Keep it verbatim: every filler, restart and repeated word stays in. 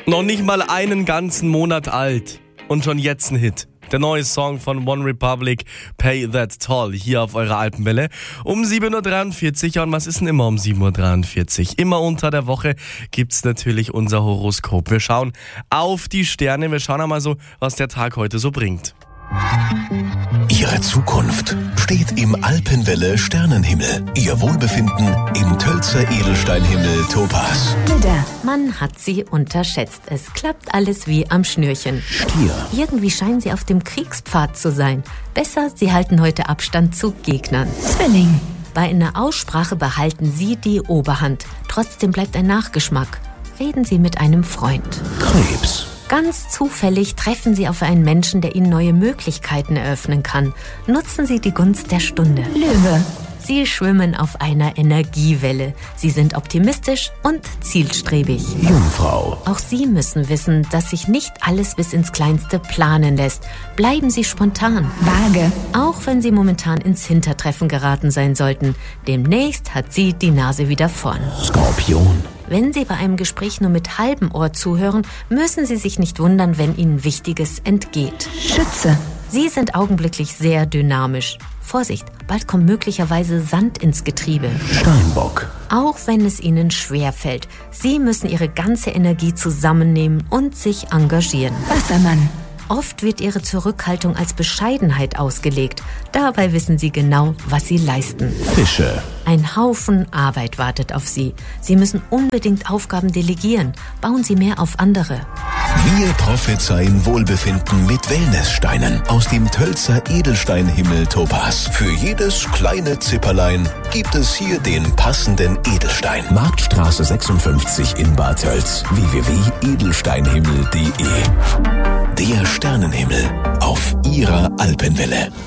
Noch nicht mal einen ganzen Monat alt und schon jetzt ein Hit. Der neue Song von One Republic, Pay That Toll, hier auf eurer Alpenwelle um sieben Uhr dreiundvierzig. Ja, und was ist denn immer um sieben Uhr dreiundvierzig? Immer unter der Woche gibt's natürlich unser Horoskop. Wir schauen auf die Sterne, wir schauen einmal so, was der Tag heute so bringt. Ihre Zukunft steht im Alpenwelle Sternenhimmel. Ihr Wohlbefinden im Tölzer Edelsteinhimmel Topaz. Widder, man hat sie unterschätzt. Es klappt alles wie am Schnürchen. Stier, Irgendwie scheinen sie auf dem Kriegspfad zu sein. Besser, sie halten heute Abstand zu Gegnern. Zwilling, bei einer Aussprache behalten sie die Oberhand. Trotzdem bleibt ein Nachgeschmack. Reden Sie mit einem Freund. Krebs, Ganz zufällig treffen Sie auf einen Menschen, der Ihnen neue Möglichkeiten eröffnen kann. Nutzen Sie die Gunst der Stunde. Löwe, Sie schwimmen auf einer Energiewelle. Sie sind optimistisch und zielstrebig. Jungfrau, Auch Sie müssen wissen, dass sich nicht alles bis ins Kleinste planen lässt. Bleiben Sie spontan. Waage, auch wenn Sie momentan ins Hintertreffen geraten sein sollten. Demnächst hat sie die Nase wieder vorn. Skorpion, Wenn Sie bei einem Gespräch nur mit halbem Ohr zuhören, müssen Sie sich nicht wundern, wenn Ihnen Wichtiges entgeht. Schütze, Sie sind augenblicklich sehr dynamisch. Vorsicht, bald kommt möglicherweise Sand ins Getriebe. Steinbock, Auch wenn es Ihnen schwerfällt, Sie müssen Ihre ganze Energie zusammennehmen und sich engagieren. Wassermann, oft wird Ihre Zurückhaltung als Bescheidenheit ausgelegt. Dabei wissen Sie genau, was Sie leisten. Fische, Ein Haufen Arbeit wartet auf Sie. Sie müssen unbedingt Aufgaben delegieren. Bauen Sie mehr auf andere. wir prophezeien Wohlbefinden mit Wellnesssteinen aus dem Tölzer Edelsteinhimmel Topaz. Für jedes kleine Zipperlein gibt es hier den passenden Edelstein. Marktstraße sechsundfünfzig in Bad Tölz. w w w punkt edelsteinhimmel punkt de. Der Sternenhimmel auf ihrer Alpenwelle.